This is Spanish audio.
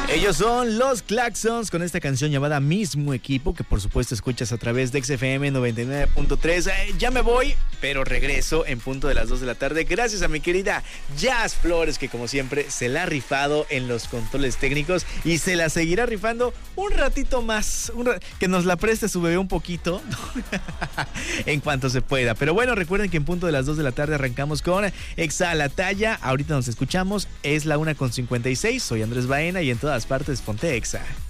Ellos son los Claxons con esta canción llamada Mismo Equipo, que por supuesto escuchas a través de XFM 99.3. Ya me voy, pero regreso en punto de las 2 de la tarde. Gracias a mi querida Jazz Flores, que como siempre se la ha rifado en los controles técnicos y se la seguirá rifando un ratito más. Que nos la preste su bebé un poquito en cuanto se pueda. Pero bueno, recuerden que en punto de las 2 de la tarde arrancamos con Exa la Talla. Ahorita nos escuchamos, es la 1:56. Soy Andrés Baena y en todas partes ponte Exa.